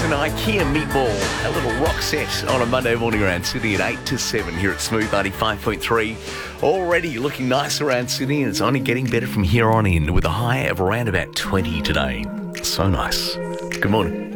an IKEA meatball, a little rock set on a Monday morning around Sydney at 8 to 7 here at Smooth 95.3. Already looking nice around Sydney, and it's only getting better from here on in with a high of around about 20 today. So nice. Good morning.